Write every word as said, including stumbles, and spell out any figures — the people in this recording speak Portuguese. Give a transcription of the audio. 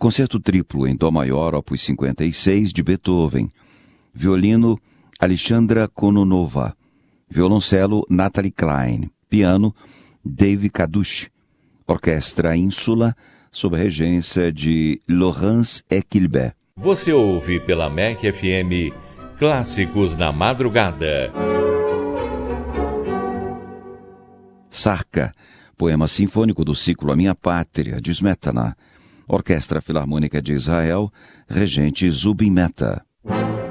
Concerto triplo em Dó maior, opus cinquenta e seis, de Beethoven. Violino, Alexandra Kononova. Violoncelo, Natalie Klein. Piano, Dave Kadush. Orquestra Ínsula, sob a regência de Laurence Equilbet. Você ouve pela M E C F M Clássicos na Madrugada. Sarka, poema sinfônico do ciclo A Minha Pátria, de Smetana. Orquestra Filarmônica de Israel, regente Zubin Mehta.